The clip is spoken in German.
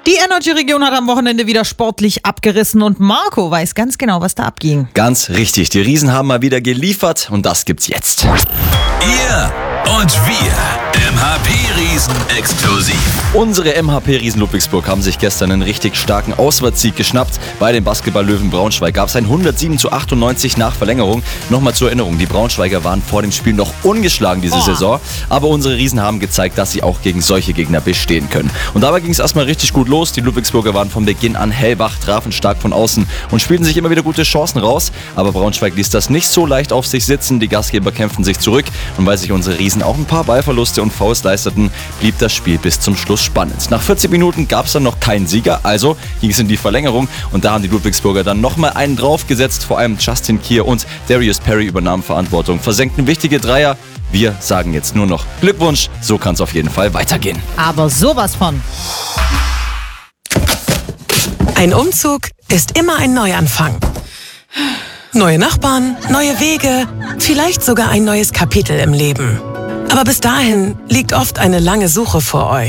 Die Energy-Region hat am Wochenende wieder sportlich abgerissen und Marco weiß ganz genau, was da abging. Ganz richtig, die Riesen haben mal wieder geliefert und das gibt's jetzt. Ihr und wir, MHP-Riesen exklusiv. Unsere MHP-Riesen Ludwigsburg haben sich gestern einen richtig starken Auswärtssieg geschnappt. Bei den Basketball-Löwen Braunschweig gab es ein 107:98 nach Verlängerung. Nochmal zur Erinnerung, die Braunschweiger waren vor dem Spiel noch ungeschlagen diese Saison. Aber unsere Riesen haben gezeigt, dass sie auch gegen solche Gegner bestehen können. Und dabei ging es erstmal richtig gut los. Die Ludwigsburger waren von Beginn an hellwach, trafen stark von außen und spielten sich immer wieder gute Chancen raus. Aber Braunschweig ließ das nicht so leicht auf sich sitzen. Die Gastgeber kämpften sich zurück. Und weil sich unsere Riesen auch ein paar Ballverluste und Fouls leisteten, blieb das Spiel bis zum Schluss spannend. Nach 40 Minuten gab es dann noch keinen Sieger, also ging es in die Verlängerung und da haben die Ludwigsburger dann nochmal einen draufgesetzt. Vor allem Justin Kier und Darius Perry übernahmen Verantwortung, versenkten wichtige Dreier. Wir sagen jetzt nur noch Glückwunsch, so kann es auf jeden Fall weitergehen. Aber sowas von. Ein Umzug ist immer ein Neuanfang. Neue Nachbarn, neue Wege, vielleicht sogar ein neues Kapitel im Leben. Aber bis dahin liegt oft eine lange Suche vor euch.